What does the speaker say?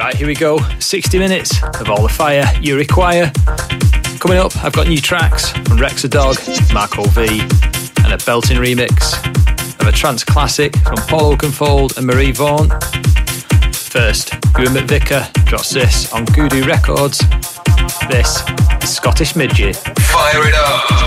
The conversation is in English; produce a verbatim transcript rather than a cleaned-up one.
Right, here we go. sixty minutes of all the fire you require. Coming up, I've got new tracks from Rex the Dog, Marco V, and a belting remix of a trance classic from Paul Oakenfold and Marie Vaughan. First, Ewan McVicker drops this on Goodoo Records. This is Scottish Midget. Fire it up!